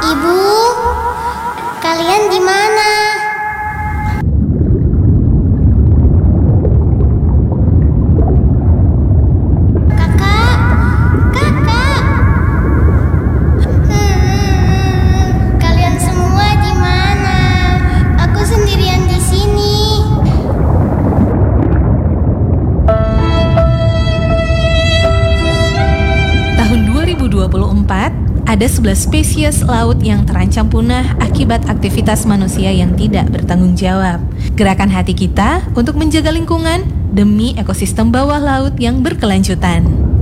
Ibu, kalian di mana? Kakak, kakak. Kalian semua di mana? Aku sendirian di sini. Tahun 2024, ada 11 spesies laut yang terancam punah akibat aktivitas manusia yang tidak bertanggung jawab. Gerakan hati kita untuk menjaga lingkungan demi ekosistem bawah laut yang berkelanjutan.